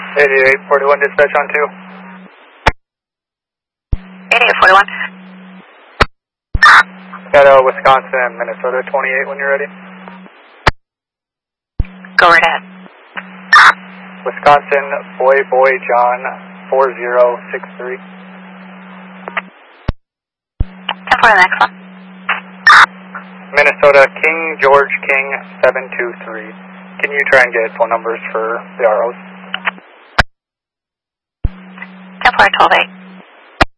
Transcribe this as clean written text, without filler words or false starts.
8841 dispatch on 2. 8841. Got Wisconsin and Minnesota 28 when you're ready. Go right ahead. Wisconsin, Boy John 4063. And for the next one. Minnesota, King George King 723. Can you try and get phone numbers for the ROs? 10-4, 12-8.